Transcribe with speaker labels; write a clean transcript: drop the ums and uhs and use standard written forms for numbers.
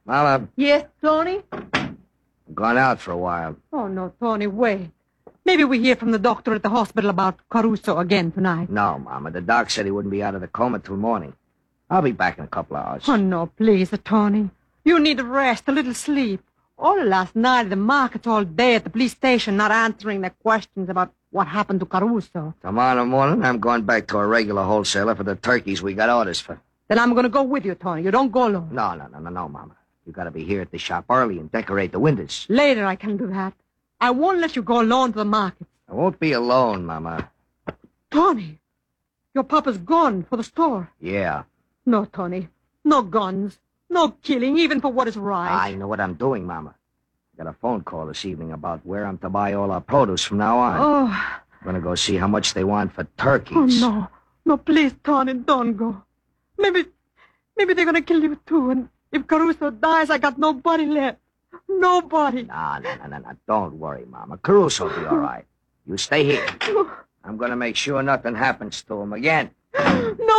Speaker 1: Mama,
Speaker 2: Yes, Tony?
Speaker 1: I'm gone out for a while.
Speaker 2: Oh, no, Tony, wait. Maybe we hear from the doctor at the hospital about Caruso again tonight.
Speaker 1: No, Mama. The doc said he wouldn't be out of the coma till morning. I'll be back in a couple of hours.
Speaker 2: Oh, no, please, Tony. You need a rest, a little sleep. All last night at the markets, all day at the police station, not answering the questions about what happened to Caruso.
Speaker 1: Tomorrow morning, I'm going back to a regular wholesaler for the turkeys we got orders for.
Speaker 2: Then I'm going to go with you, Tony. You don't go alone.
Speaker 1: No, Mama. You got to be here at the shop early and decorate the windows.
Speaker 2: Later I can do that. I won't let you go alone to the market.
Speaker 1: I won't be alone, Mama.
Speaker 2: Tony, your papa's gone for the store.
Speaker 1: Yeah.
Speaker 2: No, Tony. No guns. No killing, even for what is right.
Speaker 1: I know what I'm doing, Mama. I got a phone call this evening about where I'm to buy all our produce from now on.
Speaker 2: Oh.
Speaker 1: I'm going to go see how much they want for
Speaker 2: Oh,
Speaker 1: turkeys.
Speaker 2: no. No, please, Tony, don't go. Maybe they're going to kill you, too. And if Caruso dies, I got nobody left. Nobody.
Speaker 1: No. Don't worry, Mama. Caruso will be all right. You stay here. I'm going to make sure nothing happens to him again.
Speaker 2: No,